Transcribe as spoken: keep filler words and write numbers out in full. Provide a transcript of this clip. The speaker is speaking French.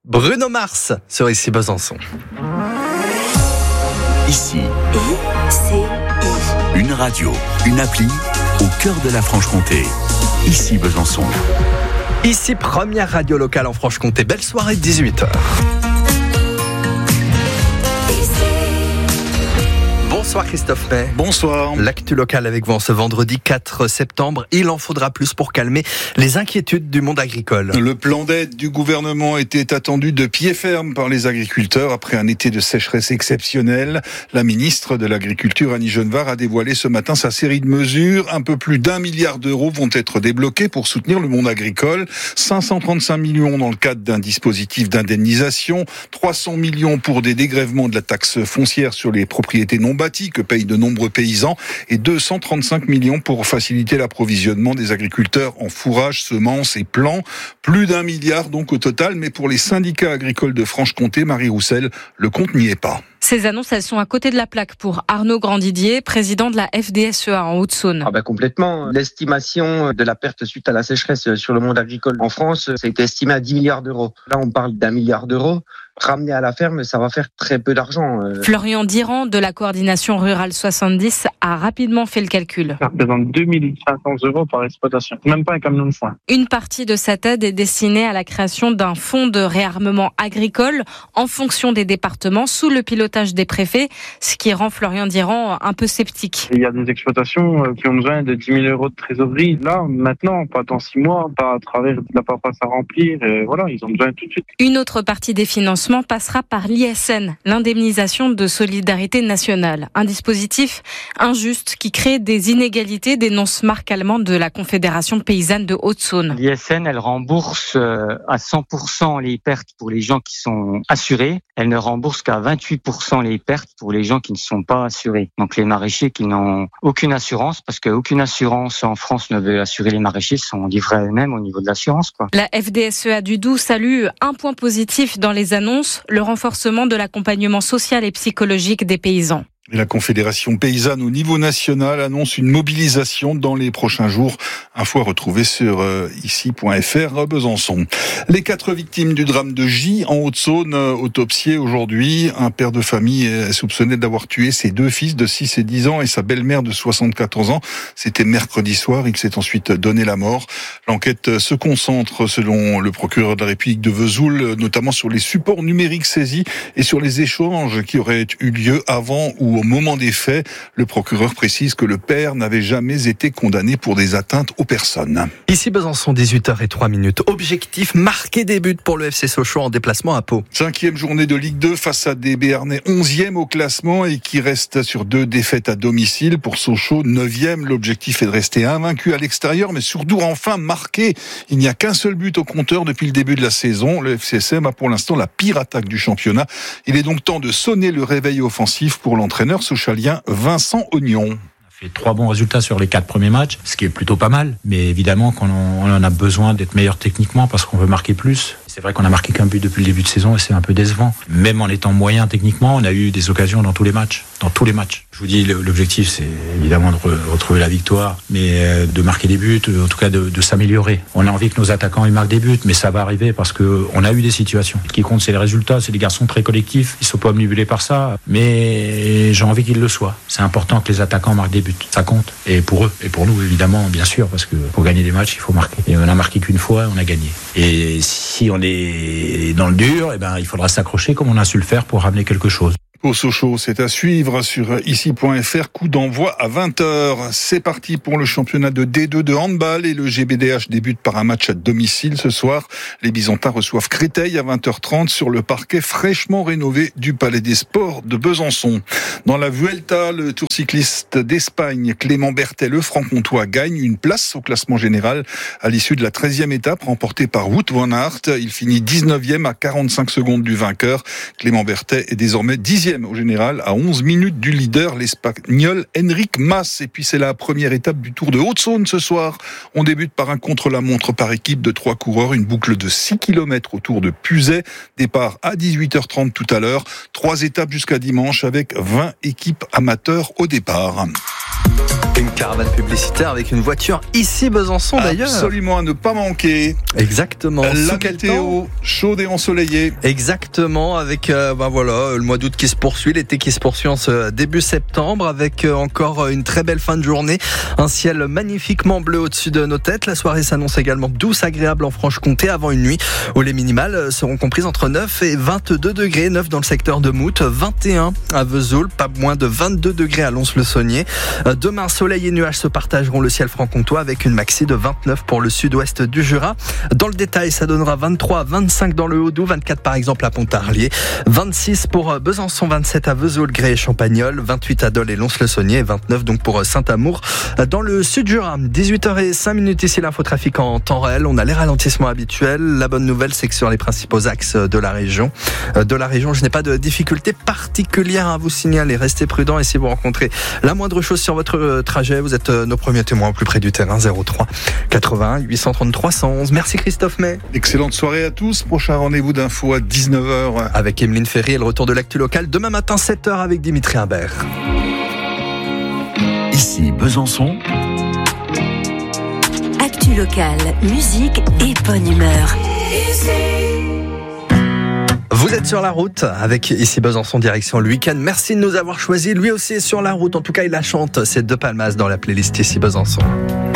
Bruno Mars sur Ici Besançon. Ici, I C I. une radio, une appli au cœur de la Franche-Comté. Ici Besançon. Ici, première radio locale en Franche-Comté. Belle soirée de dix-huit heures. Bonsoir Christophe May. Bonsoir. L'actu locale avec vous en ce vendredi quatre septembre. Il en faudra plus pour calmer les inquiétudes du monde agricole. Le plan d'aide du gouvernement était attendu de pied ferme par les agriculteurs après un été de sécheresse exceptionnel. La ministre de l'Agriculture, Annie Genevard, a dévoilé ce matin sa série de mesures. Un peu plus d'un milliard d'euros vont être débloqués pour soutenir le monde agricole. cinq cent trente-cinq millions dans le cadre d'un dispositif d'indemnisation. trois cents millions pour des dégrèvements de la taxe foncière sur les propriétés non bâties que payent de nombreux paysans et deux cent trente-cinq millions pour faciliter l'approvisionnement des agriculteurs en fourrage, semences et plants. Plus d'un milliard donc au total, mais pour les syndicats agricoles de Franche-Comté, Marie Roussel, le compte n'y est pas. Ces annonces, elles sont à côté de la plaque pour Arnaud Grandidier, président de la F D S E A en Haute-Saône. Ah ben complètement. L'estimation de la perte suite à la sécheresse sur le monde agricole en France, ça a été estimé à dix milliards d'euros. Là, on parle d'un milliard d'euros. Ramener à la ferme, ça va faire très peu d'argent. Florian Diran, de la coordination rurale soixante-dix, a rapidement fait le calcul. Ça représente deux mille cinq cents euros par exploitation. Même pas un camion de foin. Une partie de cette aide est destinée à la création d'un fonds de réarmement agricole en fonction des départements sous le pilotage des préfets, ce qui rend Florian Diran un peu sceptique. Il y a des exploitations qui ont besoin de dix mille euros de trésorerie. Là, maintenant, pas dans six mois, pas à travers de la paperasse à remplir. Et voilà, ils ont besoin tout de suite. Une autre partie des financements passera par l'I S N, l'indemnisation de solidarité nationale. Un dispositif injuste qui crée des inégalités, dénonce Marc Allemand de la Confédération paysanne de Haute-Saône. L'I S N, elle rembourse à cent pour cent les pertes pour les gens qui sont assurés. Elle ne rembourse qu'à vingt-huit pour cent les pertes pour les gens qui ne sont pas assurés. Donc les maraîchers qui n'ont aucune assurance, parce qu'aucune assurance en France ne veut assurer les maraîchers, sont livrés à eux-mêmes au niveau de l'assurance, quoi. La F D S E A du Doubs salue un point positif dans les annonces, le renforcement de l'accompagnement social et psychologique des paysans. Et la Confédération paysanne au niveau national annonce une mobilisation dans les prochains jours. Info à retrouver sur euh, ici point f r Besançon. Les quatre victimes du drame de J en Haute-Saône, euh, autopsiées aujourd'hui. Un père de famille est soupçonné d'avoir tué ses deux fils de six et dix ans et sa belle-mère de soixante-quatorze ans. C'était mercredi soir. Il s'est ensuite donné la mort. L'enquête se concentre, selon le procureur de la République de Vesoul, notamment sur les supports numériques saisis et sur les échanges qui auraient eu lieu avant ou au moment des faits. Le procureur précise que le père n'avait jamais été condamné pour des atteintes aux personnes. Ici Besançon, dix-huit heures zéro trois. Objectif, marquer des buts pour le F C Sochaux en déplacement à Pau. Cinquième journée de Ligue deux face à des Béarnais onzième au classement et qui restent sur deux défaites à domicile. Pour Sochaux, neuvième. L'objectif est de rester invaincu à l'extérieur, mais surtout enfin marquer. Il n'y a qu'un seul but au compteur depuis le début de la saison. Le F C S M a pour l'instant la pire attaque du championnat. Il est donc temps de sonner le réveil offensif pour l'entraîneur sochalien Vincent Ognon. On a fait trois bons résultats sur les quatre premiers matchs, ce qui est plutôt pas mal. Mais évidemment qu'on en a besoin d'être meilleur techniquement parce qu'on veut marquer plus. C'est vrai qu'on a marqué qu'un but depuis le début de saison et c'est un peu décevant. Même en étant moyen techniquement, on a eu des occasions dans tous les matchs. Dans tous les matchs. Je vous dis, l'objectif, c'est évidemment de retrouver la victoire, mais de marquer des buts, en tout cas de, de s'améliorer. On a envie que nos attaquants ils marquent des buts, mais ça va arriver parce que on a eu des situations. Ce qui compte, c'est les résultats. C'est des garçons très collectifs. Ils ne sont pas omnibulés par ça, mais j'ai envie qu'ils le soient. C'est important que les attaquants marquent des buts. Ça compte. Et pour eux, et pour nous, évidemment, bien sûr, parce que pour gagner des matchs, il faut marquer. Et on a marqué qu'une fois, on a gagné. Et si on est dans le dur, eh ben, il faudra s'accrocher comme on a su le faire pour ramener quelque chose. Au Sochaux, c'est à suivre sur ici point f r. Coup d'envoi à vingt heures. C'est parti pour le championnat de D deux de handball et le G B D H débute par un match à domicile ce soir. Les Byzantins reçoivent Créteil à vingt heures trente sur le parquet fraîchement rénové du Palais des Sports de Besançon. Dans la Vuelta, le Tour cycliste d'Espagne, Clément Bertet, le franc-comtois, gagne une place au classement général à l'issue de la treizième étape remportée par Wout van Aert. Il finit dix-neuvième à quarante-cinq secondes du vainqueur. Clément Bertet est désormais dixième dixième au général, à onze minutes du leader, l'Espagnol Enric Mas. Et puis c'est la première étape du Tour de Haute-Saône ce soir. On débute par un contre-la-montre par équipe de trois coureurs, une boucle de six kilomètres autour de Puzet. Départ à dix-huit heures trente tout à l'heure. Trois étapes jusqu'à dimanche avec vingt équipes amateurs au départ. Une caravane publicitaire avec une voiture ici Besançon d'ailleurs. Absolument à ne pas manquer. Exactement. La Sous quel météo temps chaude et ensoleillée. Exactement, avec euh, ben voilà, le mois d'août qui se poursuit, l'été qui se poursuit en ce début septembre, avec euh, encore une très belle fin de journée. Un ciel magnifiquement bleu au-dessus de nos têtes. La soirée s'annonce également douce, agréable en Franche-Comté avant une nuit où les minimales seront comprises entre neuf et vingt-deux degrés. neuf dans le secteur de Mout, vingt et un à Vesoul, pas moins de vingt-deux degrés à Lons-le-Saunier. Demain, soleil et nuages se partageront le ciel franc-comtois avec une maxi de vingt-neuf pour le sud-ouest du Jura. Dans le détail, ça donnera vingt-trois à vingt-cinq dans le Haut-Doubs, vingt-quatre par exemple à Pontarlier, vingt-six pour Besançon, vingt-sept à Vesoul, Grès et Champagnole, vingt-huit à Dole et Lons-le-Saunier et vingt-neuf donc pour Saint-Amour dans le sud-Jura. dix-huit heures cinq ici l'infotrafic en temps réel. On a les ralentissements habituels. La bonne nouvelle, c'est que sur les principaux axes de la région, de la région, je n'ai pas de difficultés particulières à vous signaler. Restez prudents et si vous rencontrez la moindre chose sur votre trajet, vous êtes nos premiers témoins au plus près du terrain. Zéro trois quatre-vingt-un huit cent trente trois cent onze. Merci Christophe May. Excellente soirée à tous. Prochain rendez-vous d'info à dix-neuf heures. Avec Emeline Ferry et le retour de l'actu local demain matin sept heures avec Dimitri Imbert. Ici Besançon. Actu local, musique et bonne humeur. Vous êtes sur la route avec ici Besançon direction le week-end. Merci de nous avoir choisis. Lui aussi est sur la route. En tout cas, il la chante. C'est De Palmas dans la playlist ici Besançon.